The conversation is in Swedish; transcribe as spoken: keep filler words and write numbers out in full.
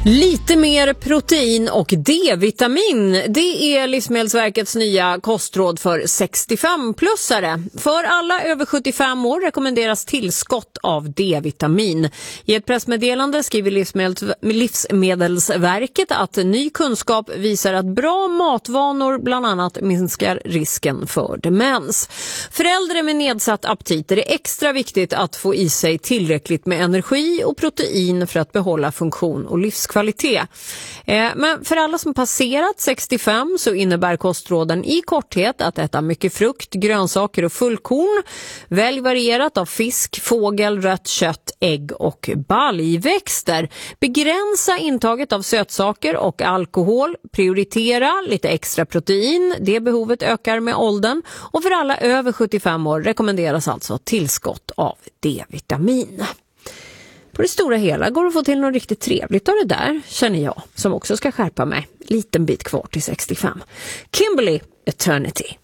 Lite mer protein och D-vitamin, det är Livsmedelsverkets nya kostråd för sextiofem-plussare. För alla över sjuttiofem år rekommenderas tillskott av D-vitamin. I ett pressmeddelande skriver Livsmedels- Livsmedelsverket att ny kunskap visar att bra matvanor bland annat minskar risken för demens. För äldre med nedsatt aptit är det extra viktigt att få i sig tillräckligt med energi och protein för att behålla funktion och livskvalitet. Kvalitet. Men för alla som passerat sextiofem så innebär kostråden i korthet att äta mycket frukt, grönsaker och fullkorn. Välj varierat av fisk, fågel, rött kött, ägg och baljväxter. Begränsa intaget av sötsaker och alkohol. Prioritera lite extra protein. Det behovet ökar med åldern. Och för alla över sjuttiofem år rekommenderas alltså tillskott av D-vitamin. På det stora hela går det att få till något riktigt trevligt av det där, känner jag, som också ska skärpa mig. Liten bit kvar till sextiofem. Kimberly, Eternity.